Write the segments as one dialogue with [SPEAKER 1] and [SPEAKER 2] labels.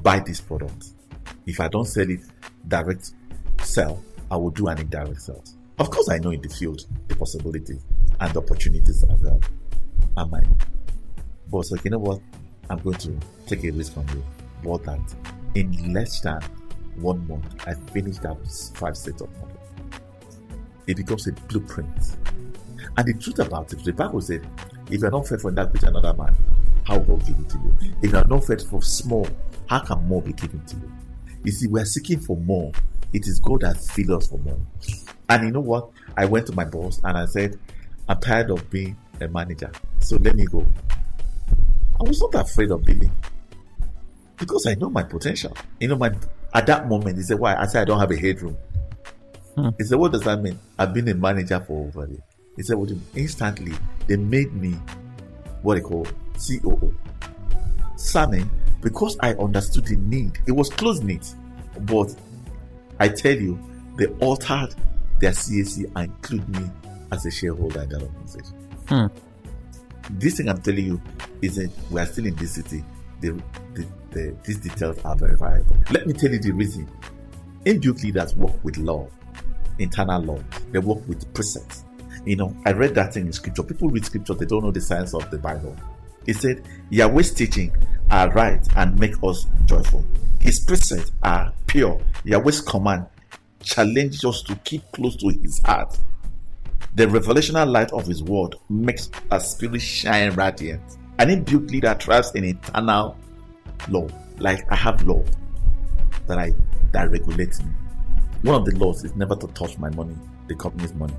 [SPEAKER 1] buy this product. If I don't sell it direct sell, I will do an indirect sell. Of course, I know in the field the possibilities and the opportunities are there. And my boss said, you know what? I'm going to take a risk on you. What that? In less than 1 month, I finished that 5 sets of model. It becomes a blueprint. And the truth about it, the Bible said, if you're not faithful in that which another man, how will God give it to you? If you're not faithful for small, how can more be given to you? You see, we're seeking for more. It is God that fills us for more. And you know what? I went to my boss and I said, I'm tired of being a manager, so let me go. I was not afraid of leaving because I know my potential. At that moment, he said, why? I said, I don't have a headroom. He said, what does that mean? I've been a manager for over a year. He said, well, instantly, they made me what they call COO. Sammy, because I understood the need. It was close-knit. But I tell you, they altered their CAC and include me as a shareholder in that organization. This thing I'm telling you is that we are still in this city. These details are very variable. Let me tell you the reason. Inbuilt leaders work with law, internal law. They work with precepts. I read that thing in scripture. People read scripture, they don't know the science of the Bible. It said, Yahweh's teaching are right and make us joyful. His precepts are pure. Yahweh's command challenges us to keep close to his heart. The revelational light of his word makes our spirit shine radiant. An inbuilt leader thrives in eternal law. Like I have law that regulates me. One of the laws is never to touch my money, the company's money.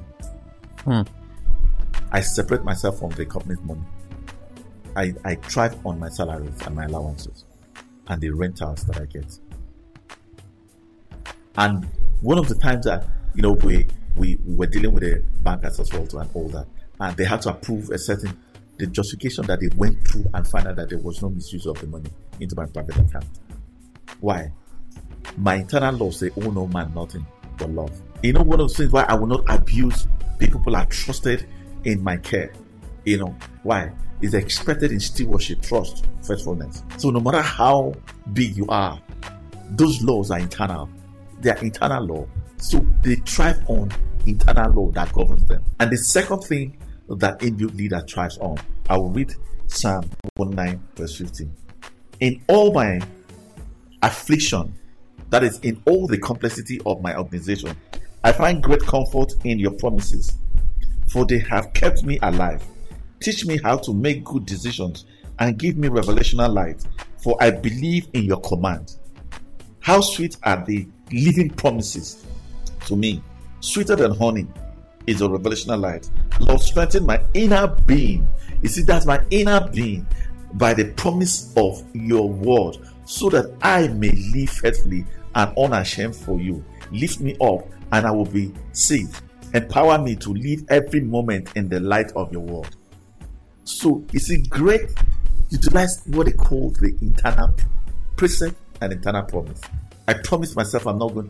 [SPEAKER 1] I separate myself from the company's money. I thrive on my salaries and my allowances and the rentals that I get. And one of the times that we were dealing with the bankers as well and all that, and they had to approve the justification that they went through and find out that there was no misuse of the money into my private account. Why? My internal law say, oh no man, nothing but love. One of the things why I will not abuse people are trusted in my care. Why? It's expected in stewardship, trust, faithfulness. So no matter how big you are, those laws are internal. They are internal law. So they thrive on internal law that governs them. And the second thing that inbuilt leader thrives on, I will read Psalm 19 verse 15. In all my affliction, that is in all the complexity of my organization, I find great comfort in your promises, for they have kept me alive. Teach me how to make good decisions and give me revelational light, for I believe in your command. How sweet are the living promises to me. Sweeter than honey is a revelational light. Lord, strengthen my inner being. You see, that's my inner being by the promise of your word, so that I may live faithfully and unashamed for you. Lift me up and I will be saved. Empower me to live every moment in the light of your word. So it's a great utilize what they call the internal precept and internal promise. I promise myself I'm not going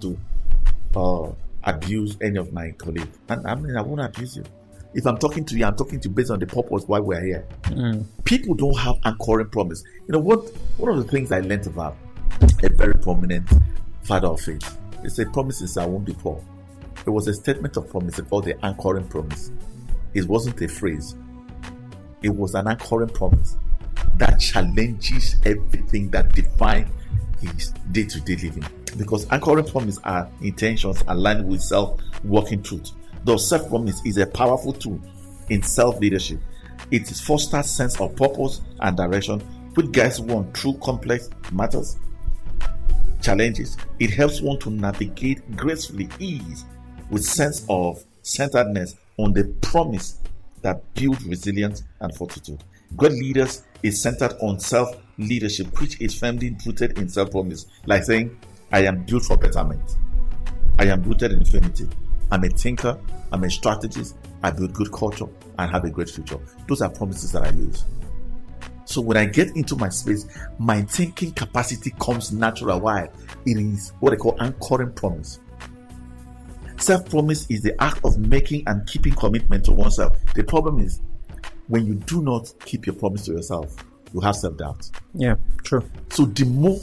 [SPEAKER 1] to abuse any of my colleagues. And I won't abuse you. If I'm talking to you, I'm talking to you based on the purpose why we're here. People don't have anchoring promise. One of the things I learned about a very prominent father of faith, he said, promises I won't be poor. It was a statement of promise called the anchoring promise. It wasn't a phrase. It was an anchoring promise that challenges everything that defines his day-to-day living. Because anchoring promise are intentions aligned with self-working truth. Though self-promise is a powerful tool in self-leadership. It fosters sense of purpose and direction, which guides one through complex matters, challenges. It helps one to navigate gracefully, ease, with sense of centeredness on the promise that builds resilience and fortitude. Great leaders is centered on self-leadership, which is firmly rooted in self-promise, like saying, I am built for betterment. I am rooted in infinity. I'm a thinker, I'm a strategist, I build good culture and have a great future. Those are promises that I use. So when I get into my space, my thinking capacity comes natural. Why? It is what they call anchoring promise. Self-promise is the act of making and keeping commitment to oneself. The problem is when you do not keep your promise to yourself, you have self-doubt.
[SPEAKER 2] Yeah, true.
[SPEAKER 1] So the more